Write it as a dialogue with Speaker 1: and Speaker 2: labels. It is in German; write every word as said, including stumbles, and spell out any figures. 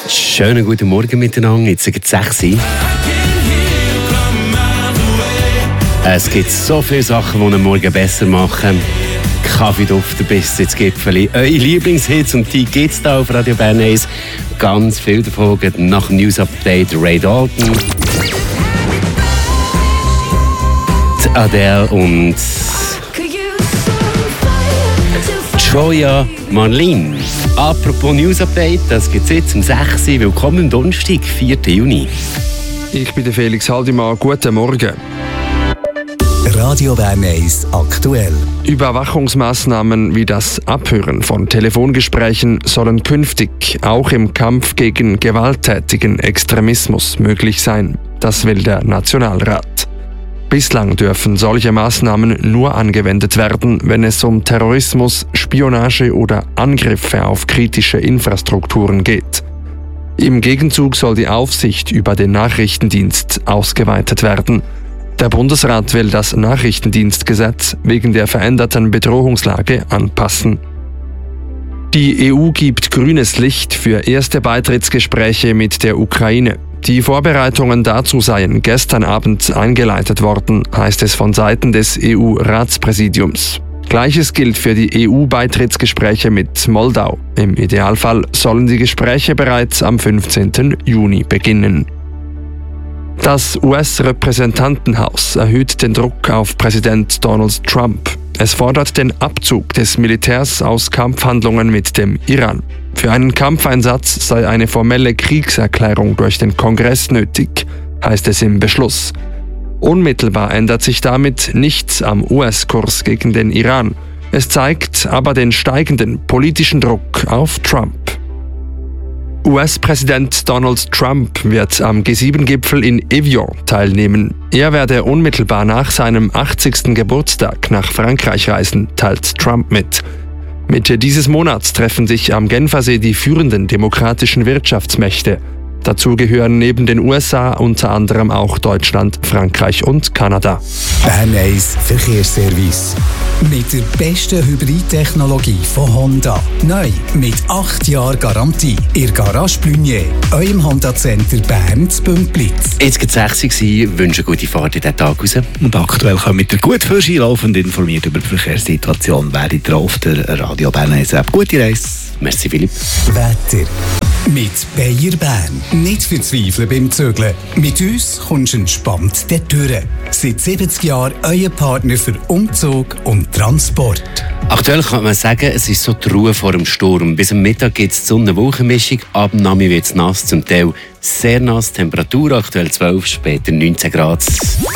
Speaker 1: Schönen guten Morgen miteinander, jetzt ist es sechs Uhr. Es gibt so viele Sachen, die einen Morgen besser machen. Kaffeeduft bis ins Gipfeli. Eure Lieblingshits und die gibt es hier auf Radio Bern eins. Ganz viel davon geht nach dem News Update Ray Dalton, die Adele und Joya Marlene. Apropos News Update, das gibt es jetzt um sechs Uhr. Willkommen am Donnerstag, vierten Juni.
Speaker 2: Ich bin der Felix Haldimann. Guten Morgen.
Speaker 3: Radio Bern eins aktuell.
Speaker 2: Überwachungsmaßnahmen wie das Abhören von Telefongesprächen sollen künftig auch im Kampf gegen gewalttätigen Extremismus möglich sein. Das will der Nationalrat. Bislang dürfen solche Maßnahmen nur angewendet werden, wenn es um Terrorismus, Spionage oder Angriffe auf kritische Infrastrukturen geht. Im Gegenzug soll die Aufsicht über den Nachrichtendienst ausgeweitet werden. Der Bundesrat will das Nachrichtendienstgesetz wegen der veränderten Bedrohungslage anpassen. Die E U gibt grünes Licht für erste Beitrittsgespräche mit der Ukraine. Die Vorbereitungen dazu seien gestern Abend eingeleitet worden, heißt es von Seiten des E U-Ratspräsidiums. Gleiches gilt für die E U-Beitrittsgespräche mit Moldau. Im Idealfall sollen die Gespräche bereits am fünfzehnten Juni beginnen. Das U S-Repräsentantenhaus erhöht den Druck auf Präsident Donald Trump. Es fordert den Abzug des Militärs aus Kampfhandlungen mit dem Iran. Für einen Kampfeinsatz sei eine formelle Kriegserklärung durch den Kongress nötig, heißt es im Beschluss. Unmittelbar ändert sich damit nichts am U S-Kurs gegen den Iran. Es zeigt aber den steigenden politischen Druck auf Trump. U S-Präsident Donald Trump wird am G sieben Gipfel in Evian teilnehmen. Er werde unmittelbar nach seinem achtzigsten Geburtstag nach Frankreich reisen, teilt Trump mit. Mitte dieses Monats treffen sich am Genfersee die führenden demokratischen Wirtschaftsmächte. Dazu gehören neben den U S A unter anderem auch Deutschland, Frankreich und Kanada.
Speaker 3: Bern eins Verkehrsservice. Mit der besten Hybridtechnologie von Honda. Neu mit acht Jahren Garantie. Ihr Garage Blunier, eurem Honda Center Bern zu Bümplitz.
Speaker 1: Jetzt gibt es sechs Uhr, wünsche gute Fahrt in diesen Tag raus.
Speaker 4: Und aktuell kommt mit der gut für Ski laufend informiert über die Verkehrssituation. Werdet ihr auf der Radio Bern eins App. Gute Reise.
Speaker 1: Merci Philipp.
Speaker 3: Wetter. Mit Bayer Bern. Nicht verzweifeln beim Zügeln. Mit uns kommst du entspannt durch. Seit siebzig Jahren euer Partner für Umzug und Transport.
Speaker 1: Aktuell kann man sagen, es ist so die Ruhe vor dem Sturm. Bis am Mittag gibt es Sonne-Wolkenmischung. Ab dem Nachmittag wird es nass, zum Teil sehr nass. Temperatur aktuell zwölf, später neunzehn Grad.